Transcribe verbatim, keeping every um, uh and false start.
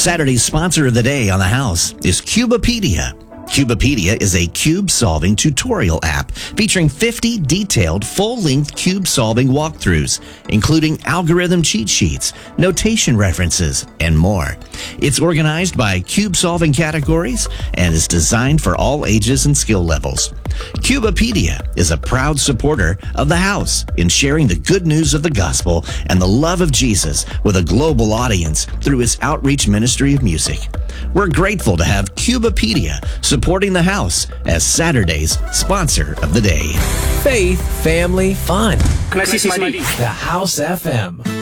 Saturday's sponsor of the day on the house is Cubepedia. Cubepedia is a cube-solving tutorial app featuring fifty detailed full-length cube-solving walkthroughs, including algorithm cheat sheets, notation references, and more. It's organized by cube-solving categories and is designed for all ages and skill levels. Cubepedia is a proud supporter of the house in sharing the good news of the gospel and the love of Jesus with a global audience through its outreach ministry of music. We're grateful to have Cubepedia supporting the house as Saturday's sponsor of the day. Faith, family, fun. Can I see some I D? The House F M.